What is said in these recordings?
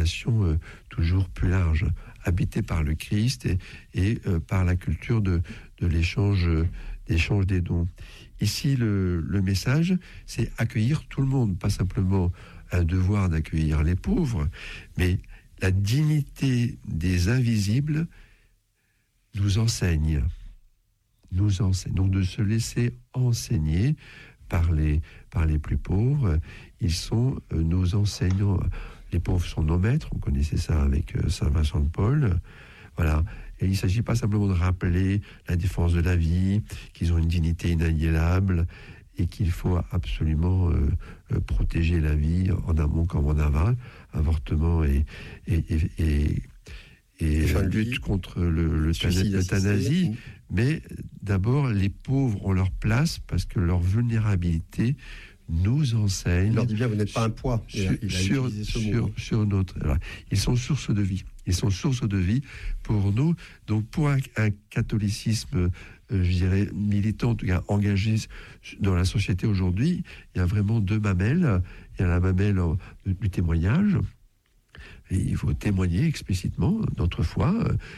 relation toujours plus large, habitée par le Christ et par la culture de l'échange des dons. Ici, le message, c'est accueillir tout le monde, pas simplement un devoir d'accueillir les pauvres, mais la dignité des invisibles nous enseigne. Donc de se laisser enseigner par les plus pauvres. Ils sont nos enseignants. Les pauvres sont nos maîtres, on connaissait ça avec Saint Vincent de Paul. Voilà. Et il ne s'agit pas simplement de rappeler la défense de la vie, qu'ils ont une dignité inaliénable et qu'il faut absolument protéger la vie en amont comme en aval, avortement et lutte contre l'euthanasie. Mais d'abord, les pauvres ont leur place parce que leur vulnérabilité nous enseigne. Il leur dit bien, vous n'êtes pas un poids. Sur notre. Alors, ils sont source de vie. Ils sont source de vie pour nous. Donc, pour un catholicisme, je dirais, militant, en tout cas engagé dans la société aujourd'hui, il y a vraiment deux mamelles. Il y a la mamelle du témoignage. Et il faut témoigner explicitement notre foi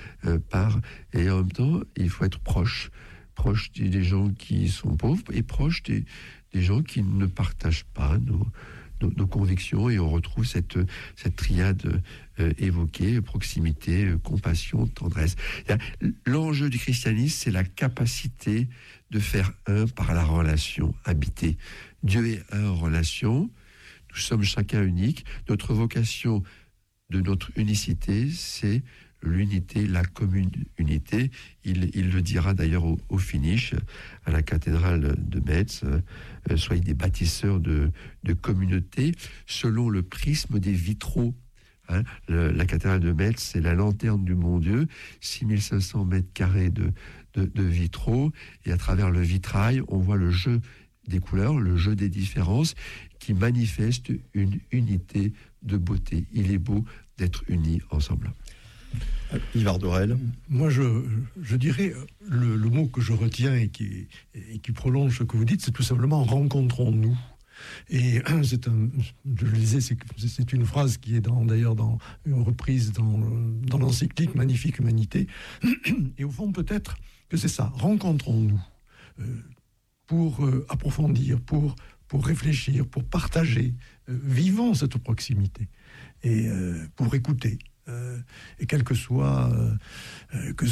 et en même temps, il faut être proche des gens qui sont pauvres et proche des gens qui ne partagent pas nos convictions, et on retrouve cette triade évoquée, proximité, compassion, tendresse. L'enjeu du christianisme, c'est la capacité de faire un par la relation habitée. Dieu est un en relation, nous sommes chacun unique, notre vocation de notre unicité, c'est l'unité, la commune unité. Il le dira d'ailleurs au finish, à la cathédrale de Metz, soyez des bâtisseurs de communauté, selon le prisme des vitraux. La cathédrale de Metz, c'est la lanterne du bon Dieu, 6500 mètres carrés de vitraux, et à travers le vitrail, on voit le jeu des couleurs, le jeu des différences, qui manifeste une unité de beauté. Il est beau d'être unis ensemble. Yvar Dorel. Moi, je dirais, le mot que je retiens et qui prolonge ce que vous dites, c'est tout simplement « rencontrons-nous ». Et je le disais, c'est une phrase qui est d'ailleurs dans une reprise dans l'encyclique Magnifique Humanité. Et au fond, peut-être que c'est ça, rencontrons-nous pour approfondir, pour réfléchir, pour partager, vivons cette proximité et pour écouter. Et quel que soit qui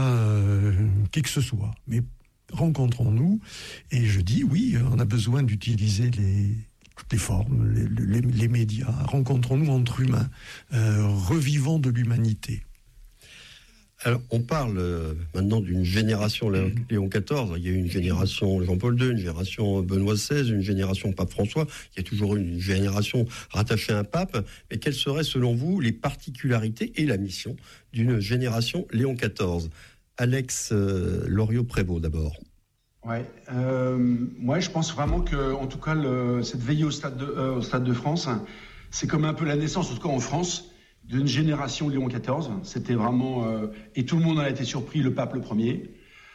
que ce soit, mais rencontrons-nous. Et je dis oui, on a besoin d'utiliser toutes les formes, les médias. Rencontrons-nous entre humains, revivons de l'humanité. Alors, on parle maintenant d'une génération Léon XIV. Il y a eu une génération Jean-Paul II, une génération Benoît XVI, une génération Pape François. Il y a toujours eu une génération rattachée à un pape. Mais quelles seraient, selon vous, les particularités et la mission d'une génération Léon XIV ? Alex Loriot-Prévost, d'abord. Ouais, moi, je pense vraiment que, en tout cas, cette veillée au Stade de France, c'est comme un peu la naissance, en tout cas en France, d'une génération Léon XIV. C'était vraiment... et tout le monde en a été surpris, le pape le premier.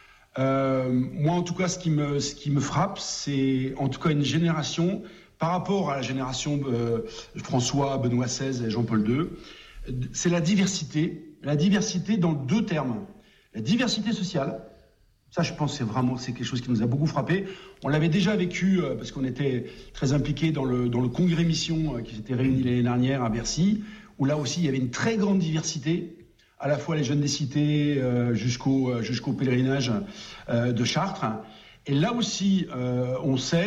Moi, en tout cas, ce qui me frappe, c'est en tout cas une génération, par rapport à la génération François, Benoît XVI et Jean-Paul II, c'est la diversité dans deux termes. La diversité sociale, ça je pense c'est quelque chose qui nous a beaucoup frappé. On l'avait déjà vécu parce qu'on était très impliqués dans le congrès mission qui s'était réuni l'année dernière à Bercy, où là aussi il y avait une très grande diversité, à la fois les jeunes des cités jusqu'au pèlerinage de Chartres. Et là aussi, on sait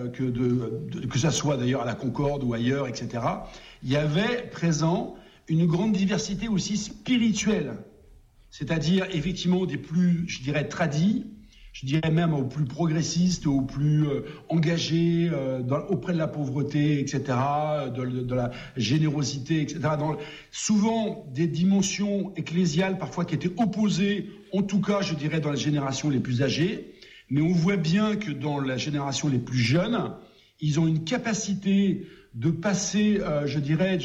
que ça soit d'ailleurs à la Concorde ou ailleurs, etc., il y avait présent une grande diversité aussi spirituelle. C'est-à-dire, effectivement, des plus, je dirais, tradis, je dirais même aux plus progressistes, aux plus engagés auprès de la pauvreté, etc., de la générosité, etc. Souvent, des dimensions ecclésiales, parfois, qui étaient opposées, en tout cas, je dirais, dans les générations les plus âgées. Mais on voit bien que dans la génération les plus jeunes, ils ont une capacité de passer, je dirais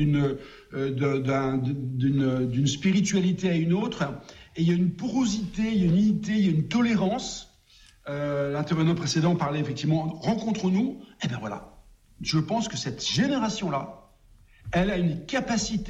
d'une spiritualité à une autre, et il y a une porosité, il y a une unité, il y a une tolérance. L'intervenant précédent parlait effectivement, rencontrons-nous. Eh bien voilà, je pense que cette génération-là, elle a une capacité